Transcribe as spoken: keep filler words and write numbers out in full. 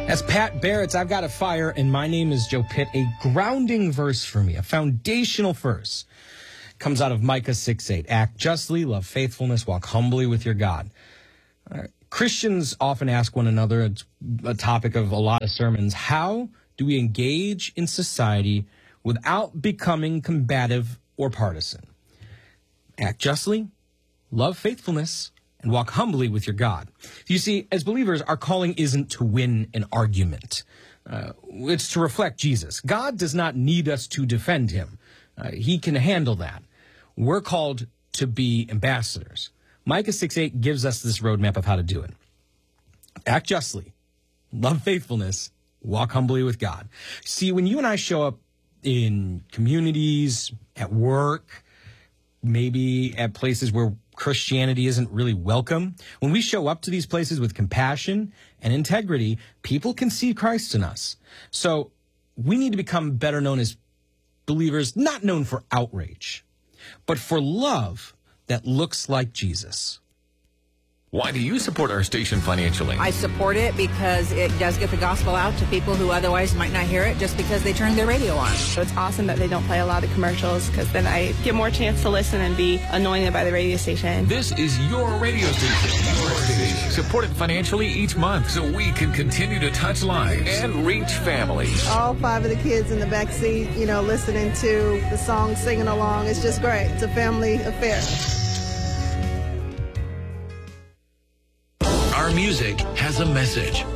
As Pat Barrett's I've Got a Fire, and my name is Joe Pitt, a grounding verse for me, a foundational verse, comes out of Micah six eight. Act justly, love faithfulness, walk humbly with your God. Uh, Christians often ask one another, it's a topic of a lot of sermons, how do we engage in society without becoming combative or partisan? Act justly, love faithfulness, and walk humbly with your God. You see, as believers, our calling isn't to win an argument. Uh, it's to reflect Jesus. God does not need us to defend him. Uh, he can handle that. We're called to be ambassadors. Micah six eight gives us this roadmap of how to do it. Act justly, love faithfulness, walk humbly with God. See, when you and I show up in communities, at work, maybe at places where Christianity isn't really welcome, when we show up to these places with compassion and integrity, people can see Christ in us. So we need to become better known as believers, not known for outrage, but for love that looks like Jesus. Why do you support our station financially? I support it because it does get the gospel out to people who otherwise might not hear it just because they turned their radio on. So it's awesome that they don't play a lot of commercials, because then I get more chance to listen and be anointed by the radio station. This is your radio station. Your station. Support it financially each month so we can continue to touch lives and reach families. All five of the kids in the back seat, you know, listening to the song, singing along. It's just great. It's a family affair. Our music has a message.